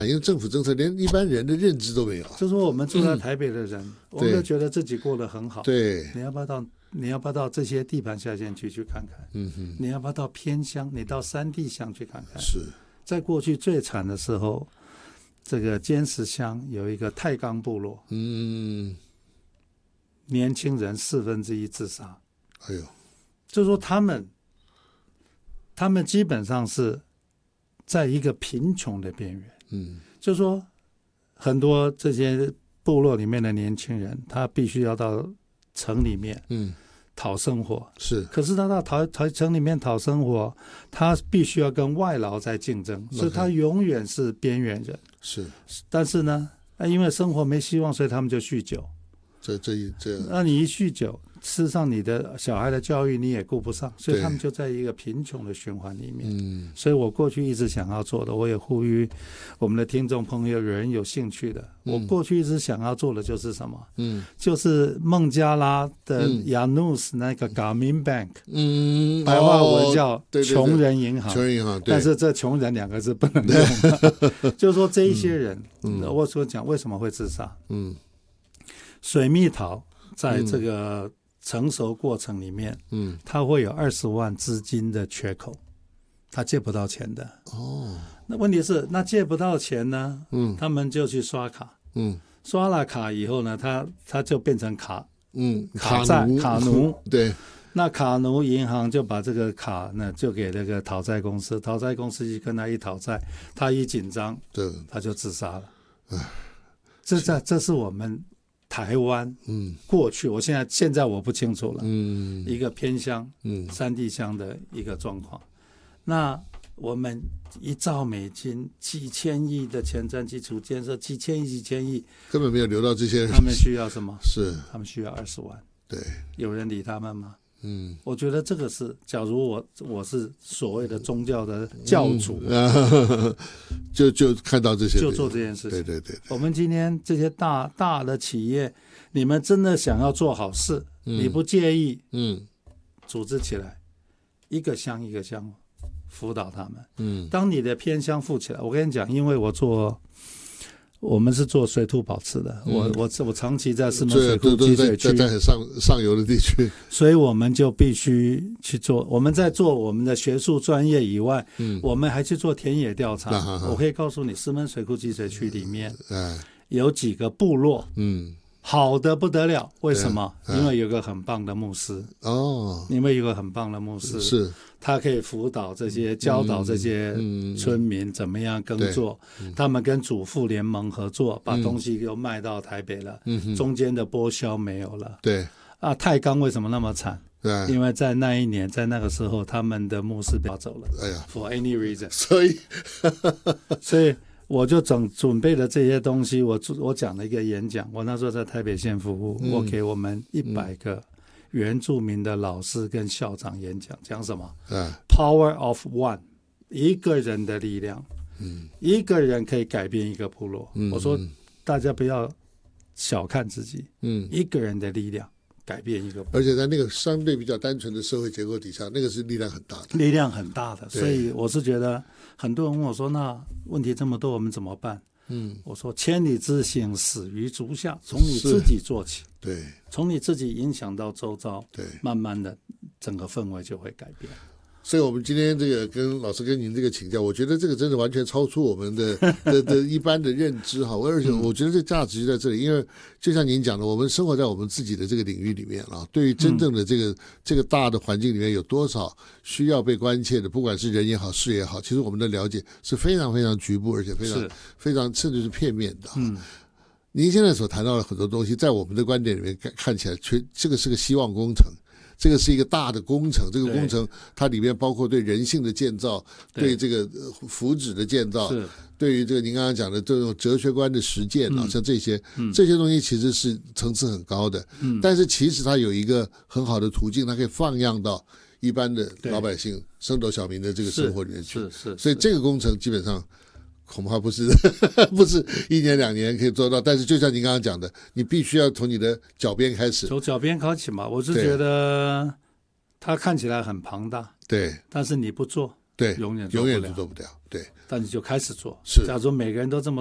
因为政府政策连一般人的认知都没有。 就说我们住在台北的人，我们都觉得自己过得很好。 对， 你要不要到这些地盘下县区去看看？你要不要到偏乡？你到山地乡去看看？ 是在过去最惨的时候，这个尖石乡有一个太钢部落，年轻人1/4自杀。 哎呦， 就说他们基本上是在一个贫穷的边缘。就说很多这些部落里面的年轻人，他必须要到城里面讨生活。 是， 可是他到城里面讨生活，他必须要跟外劳在竞争，所以他永远是边缘人。 是， 但是呢，因为生活没希望，所以他们就酗酒。那你一酗酒，事实上你的小孩的教育你也顾不上，所以他们就在一个贫穷的循环里面。所以我过去一直想要做的，我也呼吁我们的听众朋友，有人有兴趣的，我过去一直想要做的就是什么？就是孟加拉的亚努斯那个 Grameen Bank，白话文叫穷人银行。 穷人银行， 但是这穷人2个字不能用。就是说这一些人，我所讲为什么会自杀？水蜜桃在这个成熟过程里面，它会有20万资金的缺口，他借不到钱的。那问题是，那借不到钱呢？他们就去刷卡。刷了卡以后呢，他就变成卡债卡奴。 对。 那卡奴银行就把这个卡呢，就给那个讨债公司，讨债公司一跟他一讨债，他一紧张，他就自杀了。这是我们台湾过去，现在我不清楚了，一个偏乡山地乡的一个状况。那我们1兆美金几千亿的前瞻基础建设，几千亿根本没有流到这些人。 他们需要什么？ 是他们需要20万。 对， 有人理他们吗？我觉得这个是，假如我是所谓的宗教的教主， 就看到这些， 就做这件事情。 对。 我们今天这些大的企业，你们真的想要做好事，你不介意，组织起来，一个乡一个乡辅导他们。当你的偏乡富起来，我跟你讲，因为我们是做水土保持的，我长期在石门水库集水区， 在很上游的地区， 所以我们就必须去做。我们在做我们的学术专业以外，我们还去做田野调查。我可以告诉你，石门水库集水区里面有几个部落，好的不得了。为什么？因为有个很棒的牧师。因为有个很棒的牧师， 是他可以辅导这些、教导这些村民怎么样耕作。他们跟主妇联盟合作，把东西又卖到台北了，中间的剥销没有了。 对啊，太钢为什么那么惨？因为在那一年，在那个时候，他们的牧师被抓走了。For any reason， 所以我就准备了这些东西。我讲了一个演讲，我那时候在台北县服务，我给我们100个原住民的老师跟校长演讲，讲什么？Power of one， 一个人的力量，一个人可以改变一个部落。我说大家不要小看自己，一个人的力量改变一个部落， 而且在那个相对比较单纯的社会结构底下，那个是力量很大的， 力量很大的。所以我是觉得，很多人问我说，那问题这么多，我们怎么办？我说千里之行，始于足下，从你自己做起。 对， 从你自己影响到周遭，对，慢慢的整个氛围就会改变。 所以我们今天这个跟老师跟您这个请教，我觉得这个真的完全超出我们的一般的认知哈。而且我觉得这价值就在这里，因为就像您讲的，我们生活在我们自己的这个领域里面啊，对于真正的这个大的环境里面有多少需要被关切的，不管是人也好，事也好，其实我们的了解是非常非常局部，而且非常甚至是片面的。您现在所谈到的很多东西，在我们的观点里面看起来，这个是个希望工程。这个是一个大的工程，这个工程它里面包括对人性的建造，对这个福祉的建造，对于这个您刚刚讲的这种哲学观的实践啊，像这些东西其实是层次很高的，但是其实它有一个很好的途径，它可以放样到一般的老百姓、升斗小民的这个生活里面去。所以这个工程基本上恐怕不是1年2年可以做到，但是就像您刚刚讲的，你必须要从你的脚边开始， 从脚边开始嘛。我是觉得它看起来很庞大， 对， 但是你不做， 对， 永远是做不了。对， 但你就开始做。 是， 假如说每个人都这么